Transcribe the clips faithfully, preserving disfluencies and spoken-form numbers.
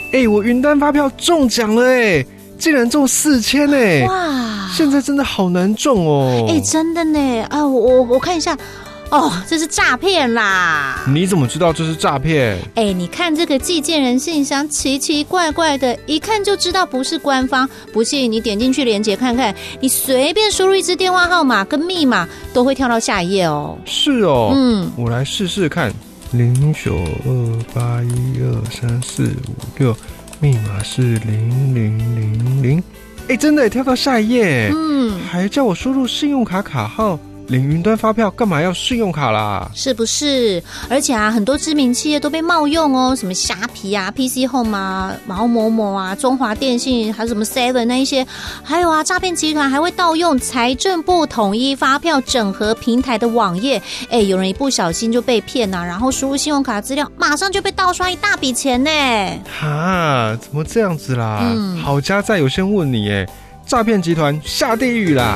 哎，我云端发票中奖了哎，竟然中四千哎！哇，现在真的好难中哦。 哎，真的呢啊，我我看一下。哦，这是诈骗啦！ 你怎么知道这是诈骗？ 哎，你看这个寄件人信箱奇奇怪怪的，一看就知道不是官方。不信你点进去连结看看，你随便输入一支电话号码跟密码，都会跳到下一页哦。 是哦，嗯，我来试试看。零九二八一二三四五六，密码是零零零零。哎，真的跳到下一页，嗯，还叫我输入信用卡卡号。领云端发票干嘛要信用卡啦？ 是不是？而且啊，很多知名企业都被冒用哦，什么虾皮啊、P C Home 啊、然后某某啊、中华电信，还有什么 Seven 那一些，还有啊，诈骗集团还会盗用财政部统一发票整合平台的网页，哎，有人一不小心就被骗啊，然后输入信用卡资料，马上就被盗刷一大笔钱呢。 哈，怎么这样子啦？嗯、好家在有先问你，哎，诈骗集团下地狱啦！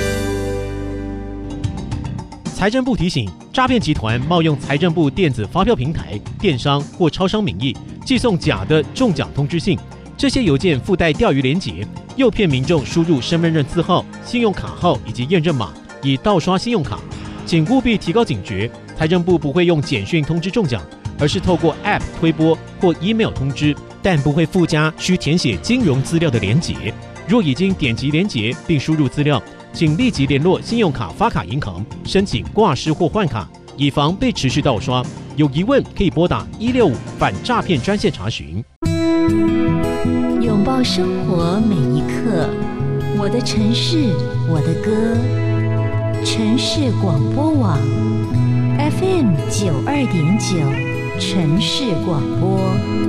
财政部提醒：诈骗集团冒用财政部电子发票平台、电商或超商名义，寄送假的中奖通知信。这些邮件附带钓鱼连结，诱骗民众输入身份证字号、信用卡号以及验证码，以盗刷信用卡。请务必提高警觉。财政部不会用简讯通知中奖，而是透过 App 推播或 email 通知，但不会附加需填写金融资料的连结。若已经点击连结并输入资料，请立即联络信用卡发卡银行申请挂失或换卡，以防被持续盗刷。有疑问可以拨打一六五反诈骗专线查询。 拥抱生活每一刻，我的城市，我的歌。城市广播网 F M 九二点九，城市广播。